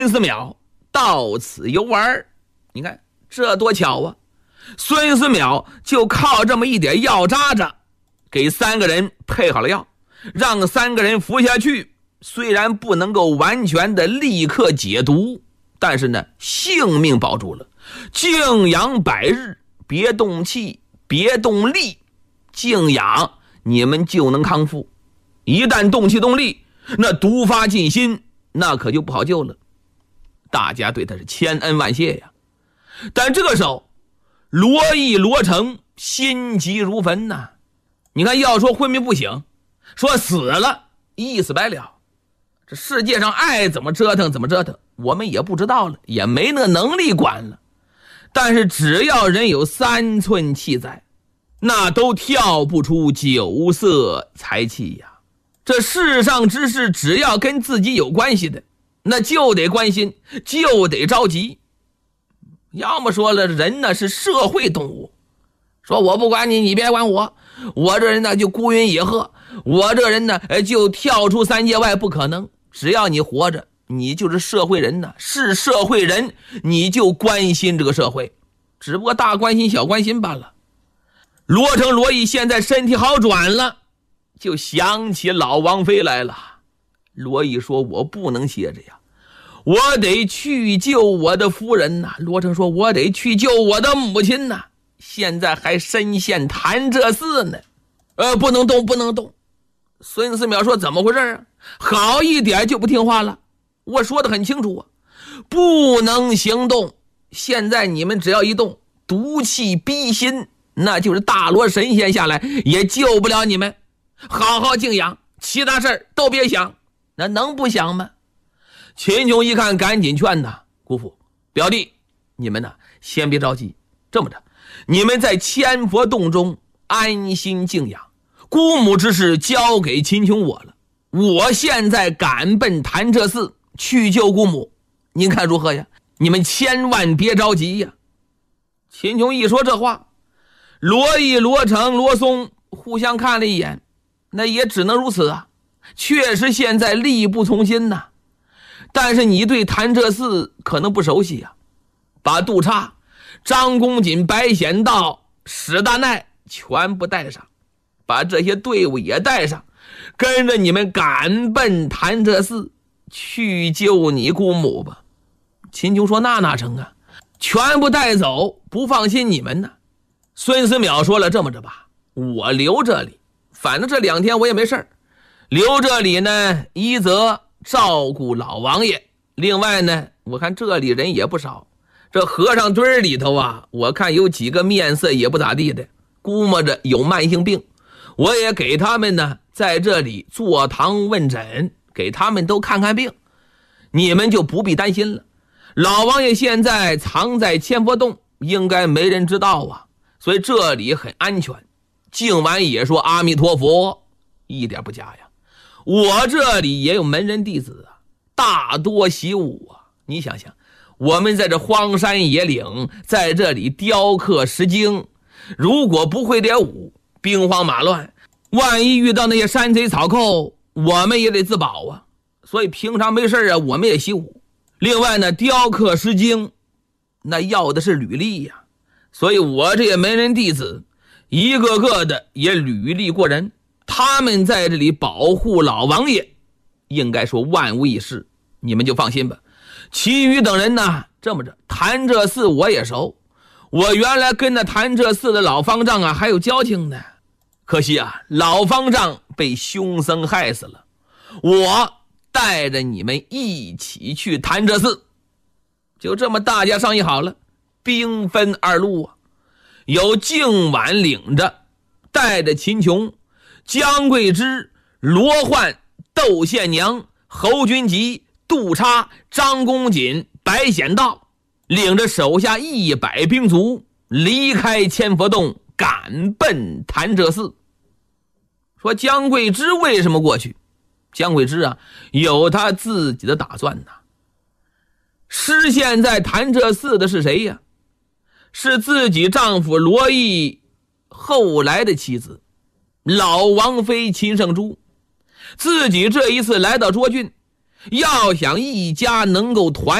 孙思邈到此游玩，你看这多巧啊！孙思邈就靠这么一点药渣子，给3个人配好了药，让3个人服下去。虽然不能够完全的立刻解毒，但是呢，性命保住了。静养100日，别动气，别动力，静养你们就能康复。一旦动气动力，那毒发尽心，那可就不好救了。大家对他是千恩万谢呀。但这个时候罗毅、罗成心急如焚呐。你看，要说昏迷不醒，说死了，一死百了。这世界上爱怎么折腾怎么折腾，我们也不知道了，也没那能力管了。但是只要人有3寸气在，那都跳不出酒色财气呀。这世上之事，只要跟自己有关系的，那就得关心，就得着急。要么说了，人呢是社会动物，说我不管你，你别管我，我这人呢就孤云野鹤，我这人呢就跳出3界外不可能。只要你活着，你就是社会人呢，是社会人，你就关心这个社会，只不过大关心小关心罢了。罗成、罗毅现在身体好转了，就想起老王妃来了。罗毅说，我不能歇着呀，我得去救我的夫人呐。罗成说，我得去救我的母亲呐，现在还身陷潭柘寺呢，不能动，不能动。孙思邈说，怎么回事啊？好一点就不听话了，我说得很清楚啊，不能行动。现在你们只要一动，毒气逼心，那就是大罗神仙下来也救不了你们。好好静养，其他事儿都别想，那能不想吗？秦琼一看，赶紧劝他，姑父表弟，你们呢先别着急，这么着，你们在千佛洞中安心静养，姑母之事交给秦琼我了，我现在赶奔潭柘寺去救姑母，您看如何呀？你们千万别着急呀。秦琼一说这话，罗毅、罗成、罗松互相看了一眼，那也只能如此啊，确实现在力不从心呐。但是你对潭柘寺可能不熟悉啊，把杜叉、张公瑾、白显道、史大奈全部带上，把这些队伍也带上，跟着你们赶奔潭柘寺去救你姑母吧。秦琼说，那哪成啊，全部带走，不放心你们呢。孙思邈说了，这么着吧，我留这里，反正这2天我也没事儿，留这里呢，一则照顾老王爷，另外呢，我看这里人也不少，这和尚堆里头啊，我看有几个面色也不咋地的，估摸着有慢性病，我也给他们呢在这里坐堂问诊，给他们都看看病，你们就不必担心了。老王爷现在藏在千佛洞，应该没人知道啊，所以这里很安全。静完也说阿弥陀佛，一点不假呀。我这里也有门人弟子啊，大多习武啊。你想想，我们在这荒山野岭，在这里雕刻石经，如果不会点武，兵荒马乱，万一遇到那些山贼草寇，我们也得自保啊。所以平常没事啊，我们也习武。另外呢，雕刻石经那要的是履历呀，所以我这些门人弟子一个个的也履历过人，他们在这里保护老王爷，应该说万无一失，你们就放心吧。其余等人呢，这么着，潭柘寺我也熟，我原来跟那潭柘寺的老方丈啊还有交情呢，可惜啊，老方丈被凶僧害死了，我带着你们一起去潭柘寺。就这么大家商议好了，兵分2路啊，有静婉领着，带着秦琼、姜桂枝、罗焕、窦宪娘、侯君集、杜叉、张公瑾、白显道，领着手下100兵卒离开千佛洞，赶奔潭柘寺。说姜桂枝为什么过去？姜桂枝啊，有他自己的打算呐。失陷在潭柘寺的是谁呀？是自己丈夫罗毅后来的妻子老王妃秦圣珠。自己这一次来到涿郡， 要想一家能够团